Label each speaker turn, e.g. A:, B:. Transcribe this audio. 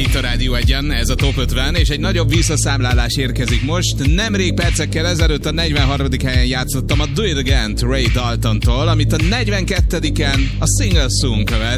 A: itt a Rádió Egyen, ez a Top 50, és egy nagyobb visszaszámlálás érkezik most. Nemrég percekkel ezelőtt a 43. helyen játszottam a Do It Again-t Ray Daltontól, amit a 42-en a Single Soon követ.